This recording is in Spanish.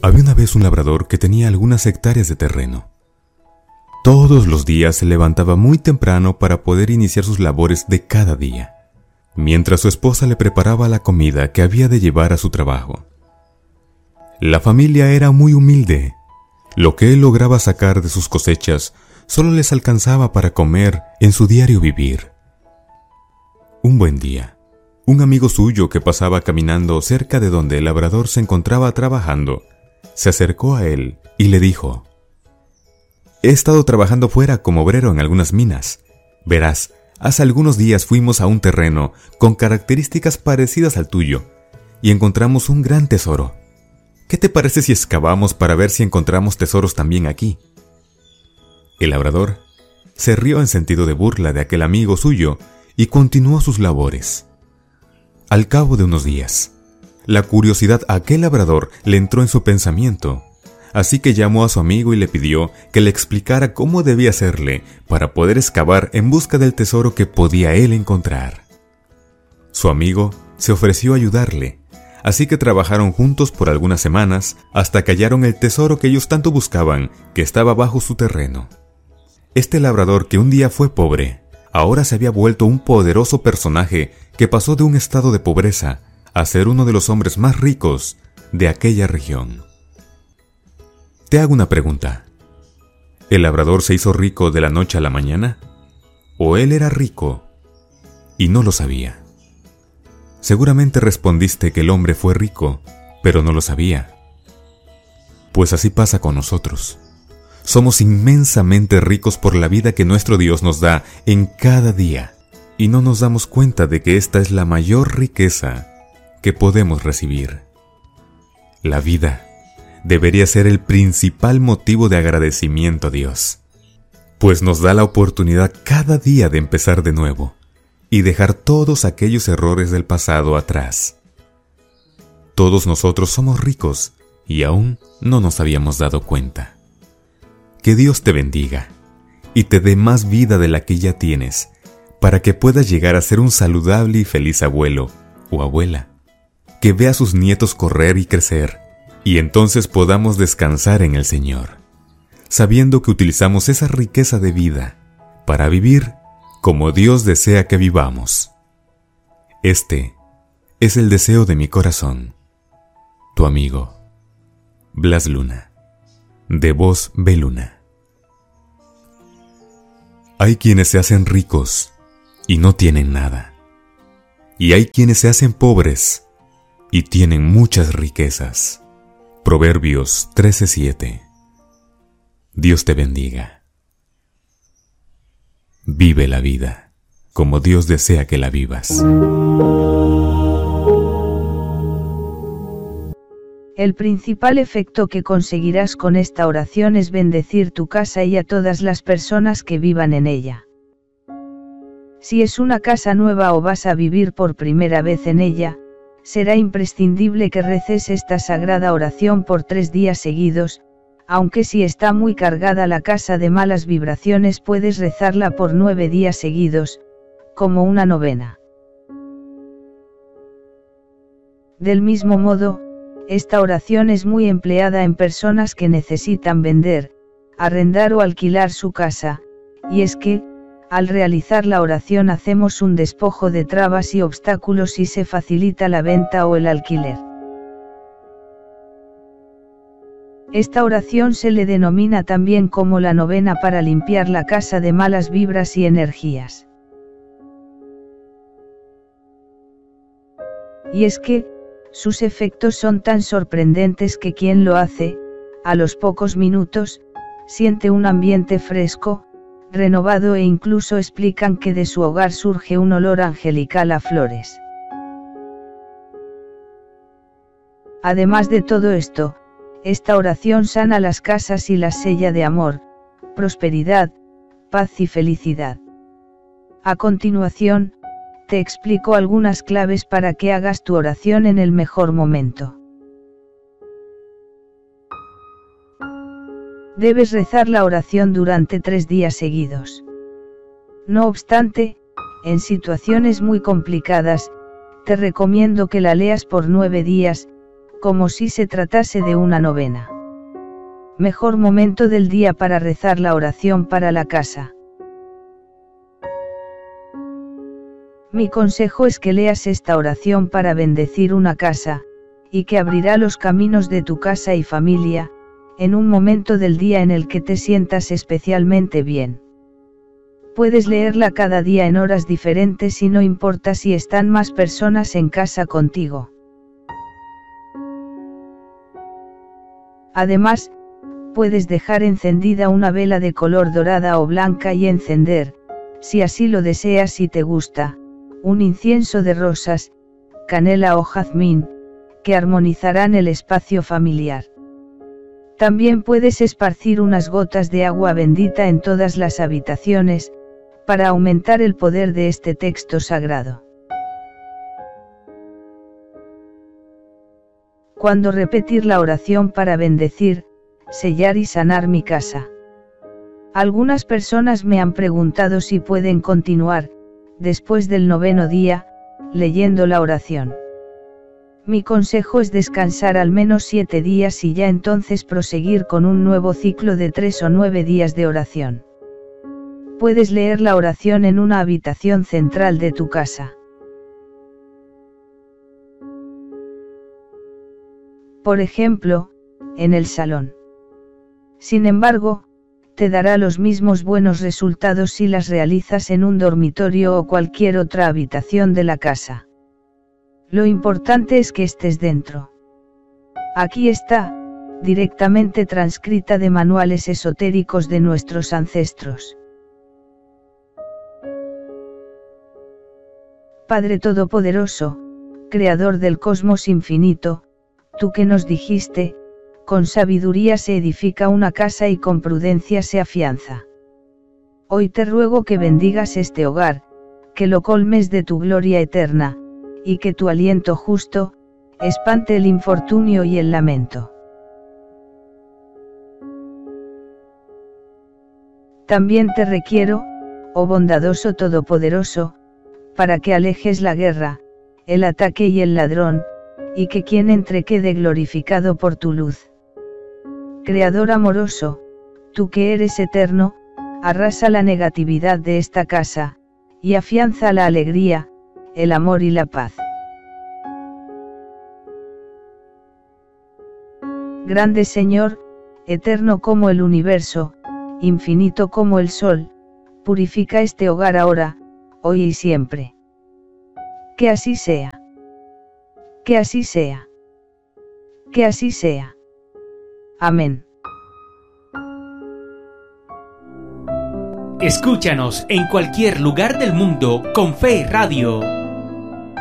Había una vez un labrador que tenía algunas hectáreas de terreno. Todos los días se levantaba muy temprano para poder iniciar sus labores de cada día, mientras su esposa le preparaba la comida que había de llevar a su trabajo. La familia era muy humilde. Lo que él lograba sacar de sus cosechas solo les alcanzaba para comer en su diario vivir. Un buen día, un amigo suyo que pasaba caminando cerca de donde el labrador se encontraba trabajando, se acercó a él y le dijo: «He estado trabajando fuera como obrero en algunas minas. Verás, hace algunos días fuimos a un terreno con características parecidas al tuyo y encontramos un gran tesoro. ¿Qué te parece si excavamos para ver si encontramos tesoros también aquí?» El labrador se rió en sentido de burla de aquel amigo suyo y continuó sus labores. Al cabo de unos días, la curiosidad a aquel labrador le entró en su pensamiento, así que llamó a su amigo y le pidió que le explicara cómo debía hacerle para poder excavar en busca del tesoro que podía él encontrar. Su amigo se ofreció a ayudarle, así que trabajaron juntos por algunas semanas hasta que hallaron el tesoro que ellos tanto buscaban, que estaba bajo su terreno. Este labrador, que un día fue pobre, ahora se había vuelto un poderoso personaje que pasó de un estado de pobreza a ser uno de los hombres más ricos de aquella región. Te hago una pregunta. ¿El labrador se hizo rico de la noche a la mañana? ¿O él era rico y no lo sabía? Seguramente respondiste que el hombre fue rico, pero no lo sabía. Pues así pasa con nosotros. Somos inmensamente ricos por la vida que nuestro Dios nos da en cada día, y no nos damos cuenta de que esta es la mayor riqueza que podemos recibir. La vida debería ser el principal motivo de agradecimiento a Dios, pues nos da la oportunidad cada día de empezar de nuevo y dejar todos aquellos errores del pasado atrás. Todos nosotros somos ricos y aún no nos habíamos dado cuenta. Que Dios te bendiga y te dé más vida de la que ya tienes, para que puedas llegar a ser un saludable y feliz abuelo o abuela, que vea a sus nietos correr y crecer, y entonces podamos descansar en el Señor, sabiendo que utilizamos esa riqueza de vida para vivir como Dios desea que vivamos. Este es el deseo de mi corazón. Tu amigo, Blas Luna, de Voz B. Luna. Hay quienes se hacen ricos y no tienen nada, y hay quienes se hacen pobres y tienen muchas riquezas. Proverbios 13:7. Dios te bendiga. Vive la vida como Dios desea que la vivas. El principal efecto que conseguirás con esta oración es bendecir tu casa y a todas las personas que vivan en ella. Si es una casa nueva o vas a vivir por primera vez en ella, será imprescindible que reces esta sagrada oración por 3 días seguidos, aunque si está muy cargada la casa de malas vibraciones puedes rezarla por 9 días seguidos, como una novena. Del mismo modo, esta oración es muy empleada en personas que necesitan vender, arrendar o alquilar su casa, y es que, al realizar la oración hacemos un despojo de trabas y obstáculos y se facilita la venta o el alquiler. Esta oración se le denomina también como la novena para limpiar la casa de malas vibras y energías. Y es que, sus efectos son tan sorprendentes que quien lo hace, a los pocos minutos, siente un ambiente fresco, renovado e incluso explican que de su hogar surge un olor angelical a flores. Además de todo esto, esta oración sana las casas y las sella de amor, prosperidad, paz y felicidad. A continuación, te explico algunas claves para que hagas tu oración en el mejor momento. Debes rezar la oración durante 3 días seguidos. No obstante, en situaciones muy complicadas, te recomiendo que la leas por 9 días, como si se tratase de una novena. Mejor momento del día para rezar la oración para la casa. Mi consejo es que leas esta oración para bendecir una casa, y que abrirá los caminos de tu casa y familia, en un momento del día en el que te sientas especialmente bien. Puedes leerla cada día en horas diferentes y no importa si están más personas en casa contigo. Además, puedes dejar encendida una vela de color dorada o blanca y encender, si así lo deseas y te gusta, un incienso de rosas, canela o jazmín, que armonizarán el espacio familiar. También puedes esparcir unas gotas de agua bendita en todas las habitaciones, para aumentar el poder de este texto sagrado. ¿Cuándo repetir la oración para bendecir, sellar y sanar mi casa? Algunas personas me han preguntado si pueden continuar, después del 9º día, leyendo la oración. Mi consejo es descansar al menos 7 días y ya entonces proseguir con un nuevo ciclo de 3 o 9 días de oración. Puedes leer la oración en una habitación central de tu casa. Por ejemplo, en el salón. Sin embargo, te dará los mismos buenos resultados si las realizas en un dormitorio o cualquier otra habitación de la casa. Lo importante es que estés dentro. Aquí está, directamente transcrita de manuales esotéricos de nuestros ancestros. Padre Todopoderoso, Creador del cosmos infinito, tú que nos dijiste, con sabiduría se edifica una casa y con prudencia se afianza. Hoy te ruego que bendigas este hogar, que lo colmes de tu gloria eterna, y que tu aliento justo, espante el infortunio y el lamento. También te requiero, oh bondadoso Todopoderoso, para que alejes la guerra, el ataque y el ladrón, y que quien entre quede glorificado por tu luz. Creador amoroso, tú que eres eterno, arrasa la negatividad de esta casa, y afianza la alegría, el amor y la paz. Grande Señor, eterno como el universo, infinito como el sol, purifica este hogar ahora, hoy y siempre. Que así sea. Que así sea. Que así sea. Amén. Escúchanos en cualquier lugar del mundo con Fe Radio.